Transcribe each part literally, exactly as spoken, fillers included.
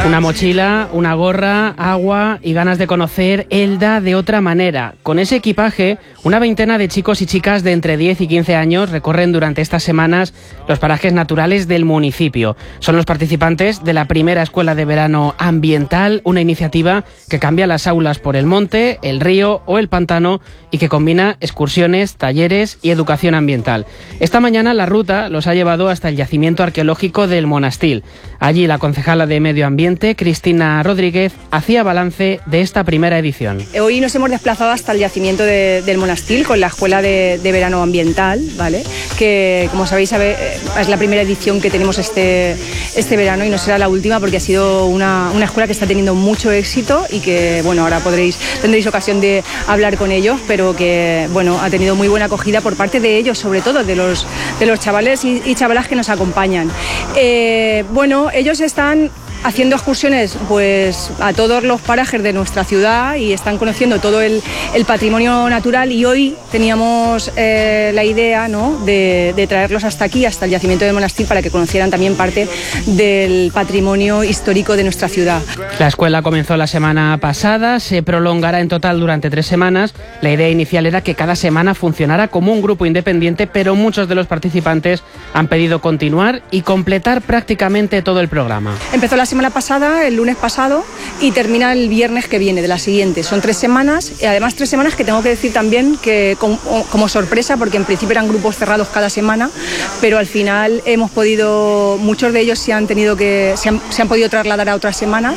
Una mochila, una gorra, agua y ganas de conocer Elda de otra manera. Con ese equipaje, una veintena de chicos y chicas de entre diez y quince años recorren durante estas semanas los parajes naturales del municipio. Son los participantes de la primera Escuela de Verano Ambiental, una iniciativa que cambia las aulas por el monte, el río o el pantano y que combina excursiones, talleres y educación ambiental. Esta mañana la ruta los ha llevado hasta el yacimiento arqueológico del Monastil. Allí la concejala de Medio Ambiente, Cristina Rodríguez, hacía balance de esta primera edición. Hoy nos hemos desplazado hasta el yacimiento de, del Monastil con la Escuela de, de Verano Ambiental, ¿vale? Que, como sabéis, es la primera edición que tenemos este, este verano y no será la última porque ha sido una, una escuela que está teniendo mucho éxito y que, bueno, ahora podréis, tendréis ocasión de hablar con ellos, pero que, bueno, ha tenido muy buena acogida por parte de ellos, sobre todo de los, de los chavales y, y chavalas que nos acompañan. Eh, bueno, ellos están haciendo excursiones pues a todos los parajes de nuestra ciudad y están conociendo todo el, el patrimonio natural, y hoy teníamos eh, la idea, ¿no?, de, de traerlos hasta aquí, hasta el yacimiento del Monastil, para que conocieran también parte del patrimonio histórico de nuestra ciudad. La escuela comenzó la semana pasada, se prolongará en total durante tres semanas. La idea inicial era que cada semana funcionara como un grupo independiente, pero muchos de los participantes han pedido continuar y completar prácticamente todo el programa. Empezó la semana pasada, el lunes pasado, y termina el viernes que viene de la siguiente. Son tres semanas, y además tres semanas que tengo que decir también que como, como sorpresa, porque en principio eran grupos cerrados cada semana, pero al final hemos podido, muchos de ellos se han tenido que, se han, se han podido trasladar a otras semanas,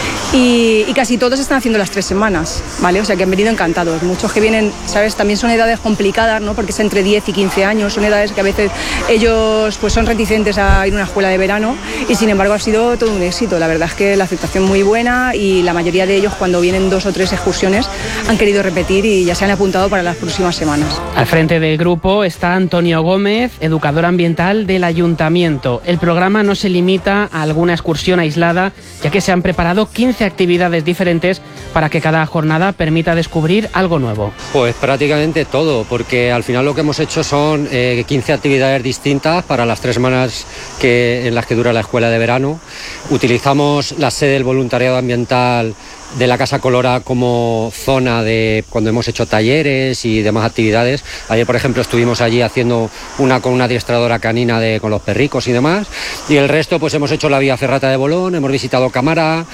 y, y casi todos están haciendo las tres semanas, ¿vale? O sea que han venido encantados. Muchos que vienen, ¿sabes? También son edades complicadas, ¿no? Porque es entre diez y quince años, son edades que a veces ellos pues son reticentes a ir a una escuela de verano, y sin embargo ha sido todo un éxito. La verdad es que la aceptación muy buena, y la mayoría de ellos, cuando vienen dos o tres excursiones, han querido repetir y ya se han apuntado para las próximas semanas. Al frente del grupo está Antonio Gómez, educador ambiental del Ayuntamiento. El programa no se limita a alguna excursión aislada, ya que se han preparado quince actividades diferentes para que cada jornada permita descubrir algo nuevo. Pues prácticamente todo, porque al final lo que hemos hecho son eh, quince actividades distintas para las tres semanas que, en las que dura la escuela de verano. Utilizamos la sede del voluntariado ambiental de la Casa Colora como zona de cuando hemos hecho talleres y demás actividades. Ayer, por ejemplo, estuvimos allí haciendo una con una adiestradora canina de, con los perricos y demás, y el resto pues hemos hecho la vía ferrata de Bolón, hemos visitado Cámara,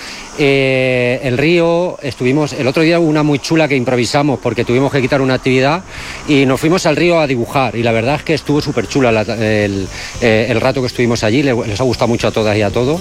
eh, el río. Estuvimos el otro día una muy chula que improvisamos porque tuvimos que quitar una actividad y nos fuimos al río a dibujar, y la verdad es que estuvo súper chula la, el, eh, el rato que estuvimos allí. Les, les ha gustado mucho a todas y a todos.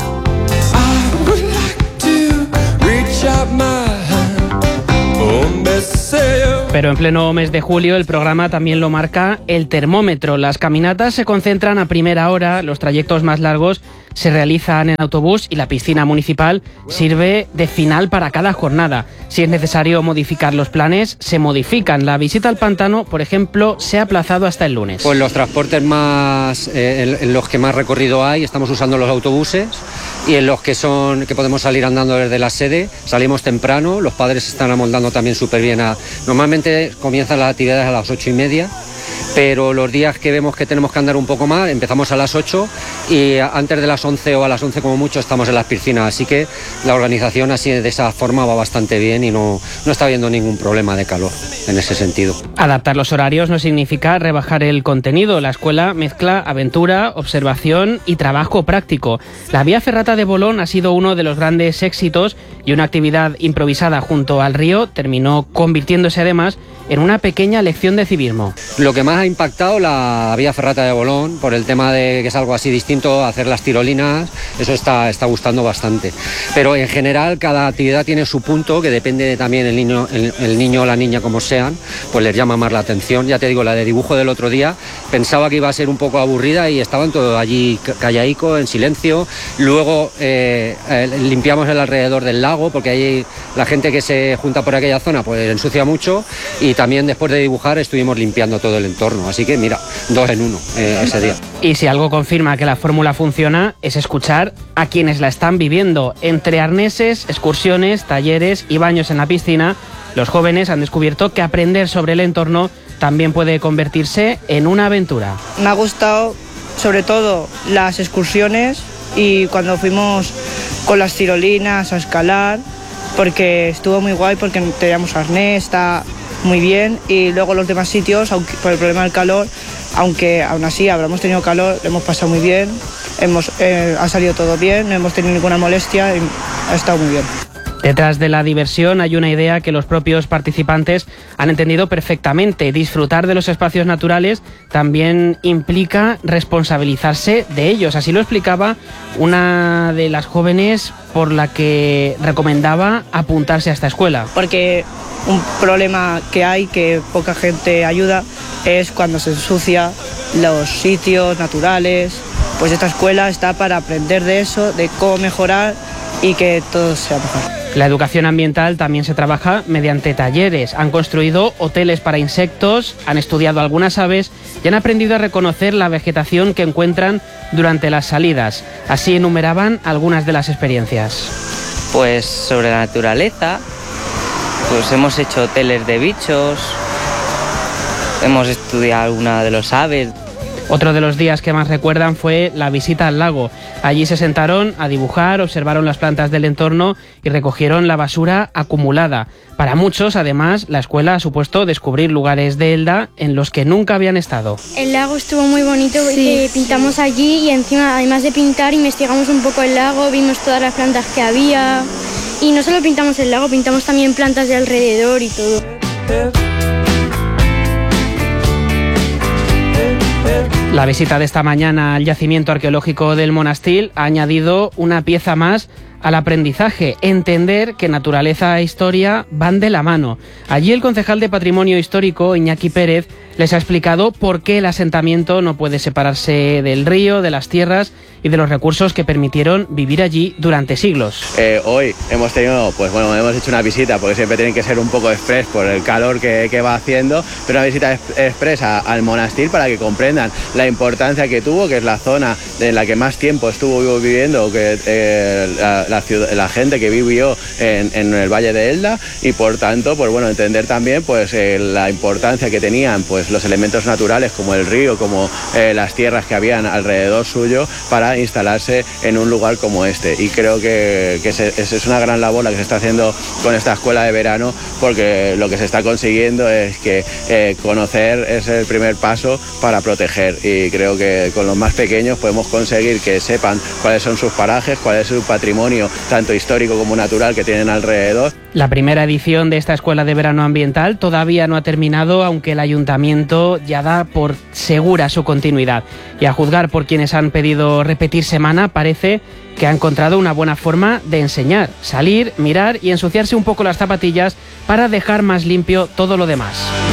Pero en pleno mes de julio el programa también lo marca el termómetro. Las caminatas se concentran a primera hora, los trayectos más largos se realizan en autobús y la piscina municipal sirve de final para cada jornada. Si es necesario modificar los planes, se modifican. La visita al pantano, por ejemplo, se ha aplazado hasta el lunes. Pues los transportes más, eh, en, en los que más recorrido hay, estamos usando los autobuses, y en los que son que podemos salir andando desde la sede, salimos temprano. Los padres se están amoldando también súper bien. A, normalmente comienzan las actividades a las ocho y media, pero los días que vemos que tenemos que andar un poco más, empezamos a las ocho, y antes de las once o a las once como mucho estamos en las piscinas, así que la organización así de esa forma va bastante bien y no, no está habiendo ningún problema de calor en ese sentido. Adaptar los horarios no significa rebajar el contenido. La escuela mezcla aventura, observación y trabajo práctico. La vía ferrata de Bolón ha sido uno de los grandes éxitos, y una actividad improvisada junto al río terminó convirtiéndose además en una pequeña lección de civismo. Lo que más ha impactado la vía ferrata de Bolón, por el tema de que es algo así distinto, hacer las tirolinas, eso está, está gustando bastante. Pero en general cada actividad tiene su punto, que depende de también el niño, el, el niño o la niña como sean, pues les llama más la atención. Ya te digo, la de dibujo del otro día pensaba que iba a ser un poco aburrida y estaban todos allí callaico, en silencio. Luego eh, eh, limpiamos el alrededor del lago, porque ahí la gente que se junta por aquella zona pues ensucia mucho, y también después de dibujar estuvimos limpiando todo el entorno, así que mira, dos en uno eh, ese día. Y si algo confirma que la fórmula funciona es escuchar a quienes la están viviendo. Entre arneses, excursiones, talleres y baños en la piscina, los jóvenes han descubierto que aprender sobre el entorno también puede convertirse en una aventura. Me ha gustado sobre todo las excursiones, y cuando fuimos con las tirolinas, a escalar, porque estuvo muy guay, porque teníamos arnés, está muy bien, y luego los demás sitios, aunque, por el problema del calor, aunque aún así habremos tenido calor, lo hemos pasado muy bien, hemos, eh, ha salido todo bien, no hemos tenido ninguna molestia y ha estado muy bien. Detrás de la diversión hay una idea que los propios participantes han entendido perfectamente. Disfrutar de los espacios naturales también implica responsabilizarse de ellos. Así lo explicaba una de las jóvenes por la que recomendaba apuntarse a esta escuela. Porque un problema que hay, que poca gente ayuda, es cuando se ensucia los sitios naturales. Pues esta escuela está para aprender de eso, de cómo mejorar y que todo sea mejor. La educación ambiental también se trabaja mediante talleres. Han construido hoteles para insectos, han estudiado algunas aves y han aprendido a reconocer la vegetación que encuentran durante las salidas. Así enumeraban algunas de las experiencias. Pues sobre la naturaleza, pues hemos hecho hoteles de bichos, hemos estudiado alguna de los aves. Otro de los días que más recuerdan fue la visita al lago. Allí se sentaron a dibujar, observaron las plantas del entorno y recogieron la basura acumulada. Para muchos, además, la escuela ha supuesto descubrir lugares de Elda en los que nunca habían estado. El lago estuvo muy bonito, sí, eh, pintamos sí. allí y encima, además de pintar, investigamos un poco el lago, vimos todas las plantas que había. Y no solo pintamos el lago, pintamos también plantas de alrededor y todo. La visita de esta mañana al yacimiento arqueológico del Monastil ha añadido una pieza más al aprendizaje, entender que naturaleza e historia van de la mano. Allí el concejal de Patrimonio Histórico, Iñaki Pérez, les ha explicado por qué el asentamiento no puede separarse del río, de las tierras y de los recursos que permitieron vivir allí durante siglos. Eh, hoy hemos tenido, pues bueno, hemos hecho una visita, porque siempre tienen que ser un poco express por el calor que, que va haciendo, pero una visita expresa al Monastil para que comprendan la importancia que tuvo, que es la zona en la que más tiempo estuvo viviendo, que eh, la, la, ciudad, la gente que vivió en, en el Valle de Elda, y por tanto, pues bueno, entender también pues eh, la importancia que tenían pues los elementos naturales como el río, como eh, las tierras que habían alrededor suyo para instalarse en un lugar como este. Y creo que, que se, es una gran labor la que se está haciendo con esta escuela de verano, porque lo que se está consiguiendo es que eh, conocer es el primer paso para proteger, y creo que con los más pequeños podemos conseguir que sepan cuáles son sus parajes, cuál es su patrimonio tanto histórico como natural que tienen alrededor. La primera edición de esta escuela de verano ambiental todavía no ha terminado, aunque el ayuntamiento ya da por segura su continuidad. Y a juzgar por quienes han pedido repetir semana, parece que ha encontrado una buena forma de enseñar, salir, mirar y ensuciarse un poco las zapatillas para dejar más limpio todo lo demás.